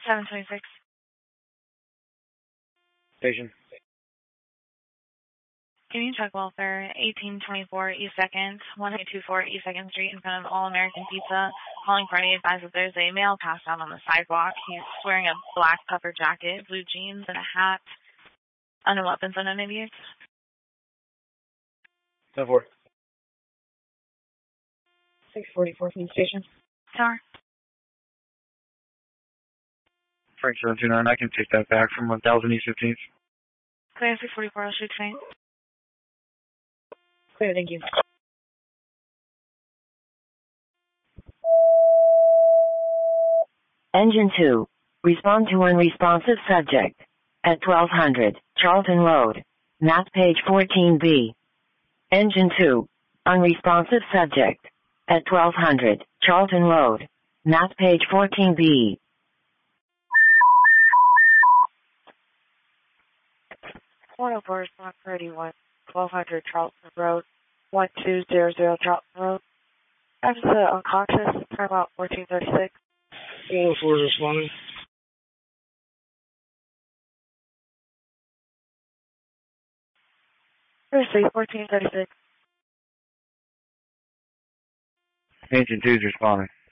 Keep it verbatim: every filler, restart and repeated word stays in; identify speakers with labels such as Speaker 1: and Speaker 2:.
Speaker 1: seven twenty-six.
Speaker 2: Station.
Speaker 1: Union Truck Welfare, eighteen twenty-four East second, one eight two four East second Street in front of All American Pizza. Calling for any advice that there's a male passed out on the sidewalk. He's wearing a black puffer jacket, blue jeans, and a hat. Unknown weapons, unknown use.
Speaker 2: ten four.
Speaker 3: six forty-four from the station.
Speaker 1: Tower.
Speaker 2: Frank seven two nine, I can take that back from one thousand East fifteenth.
Speaker 1: Clear six forty-four, I'll shoot train.
Speaker 3: Clear, thank you.
Speaker 4: Engine two. Respond to unresponsive subject. At twelve hundred, Charlton Road. Map page fourteen B. Engine two. Unresponsive subject. At twelve hundred, Charlton Road. Map page fourteen B.
Speaker 3: one oh four, Block thirty-one, twelve hundred Charlton Road, one two zero zero Charlton Road. After the unconscious, turn out fourteen thirty-six.
Speaker 5: one oh four is responding.
Speaker 3: Thursday, fourteen thirty-six.
Speaker 2: Engine two is responding.